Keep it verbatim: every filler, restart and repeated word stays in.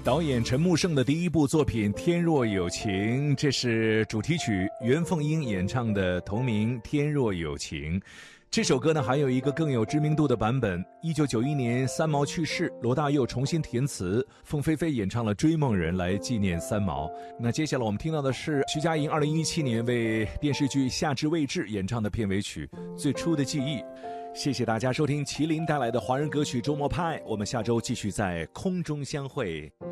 导演陈木胜的第一部作品《天若有情》，这是主题曲袁凤英演唱的同名《天若有情》。这首歌呢，还有一个更有知名度的版本。一九九一年三毛去世，罗大佑重新填词，凤飞飞演唱了《追梦人》来纪念三毛。那接下来我们听到的是徐佳莹二零一七年为电视剧《夏至未至》演唱的片尾曲《最初的记忆》。谢谢大家收听麒麟带来的华人歌曲周末派，我们下周继续在空中相会。